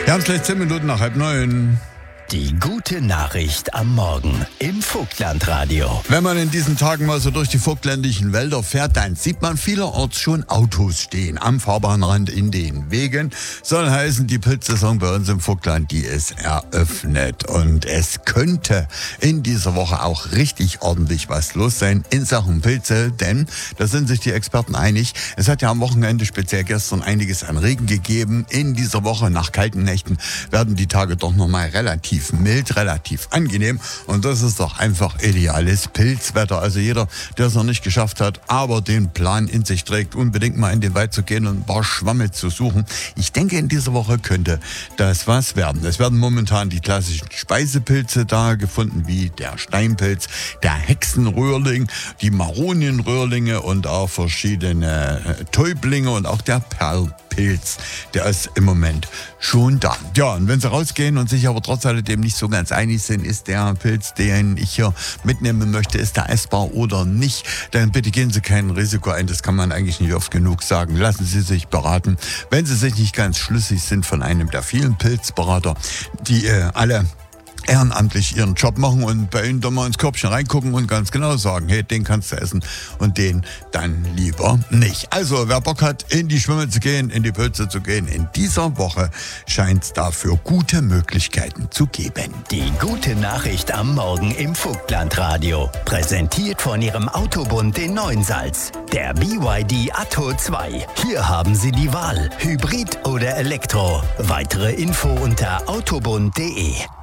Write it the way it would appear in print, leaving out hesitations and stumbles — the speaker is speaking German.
Wir haben es gleich 10 Minuten nach 8:30. Die gute Nachricht am Morgen im Vogtlandradio. Wenn man in diesen Tagen mal so durch die vogtländischen Wälder fährt, dann sieht man vielerorts schon Autos stehen am Fahrbahnrand in den Wegen. Soll heißen, die Pilzsaison bei uns im Vogtland, die ist eröffnet. Und es könnte in dieser Woche auch richtig ordentlich was los sein in Sachen Pilze, denn da sind sich die Experten einig. Es hat ja am Wochenende, speziell gestern, einiges an Regen gegeben. In dieser Woche nach kalten Nächten werden die Tage doch nochmal relativ mild, relativ angenehm, und das ist doch einfach ideales Pilzwetter. Also jeder, der es noch nicht geschafft hat, aber den Plan in sich trägt, unbedingt mal in den Wald zu gehen und ein paar Schwamme zu suchen. Ich denke, in dieser Woche könnte das was werden. Es werden momentan die klassischen Speisepilze da gefunden, wie der Steinpilz, der Hexenröhrling, die Maronienröhrlinge und auch verschiedene Täublinge und auch der Perlpilz. Der ist im Moment schon da. Ja, und wenn Sie rausgehen und sich aber trotz alledem nicht so ganz einig sind, ist der Pilz, den ich hier mitnehmen möchte, ist der essbar oder nicht, dann bitte gehen Sie kein Risiko ein. Das kann man eigentlich nicht oft genug sagen. Lassen Sie sich beraten. Wenn Sie sich nicht ganz schlüssig sind, von einem der vielen Pilzberater, die alle ehrenamtlich ihren Job machen und bei Ihnen da mal ins Körbchen reingucken und ganz genau sagen, hey, den kannst du essen und den dann lieber nicht. Also, wer Bock hat, in die Schwimme zu gehen, in die Pilze zu gehen, in dieser Woche scheint es dafür gute Möglichkeiten zu geben. Die gute Nachricht am Morgen im Vogtlandradio. Präsentiert von Ihrem Autobund in Neuensalz. Der BYD Atto 2. Hier haben Sie die Wahl. Hybrid oder Elektro. Weitere Info unter autobund.de.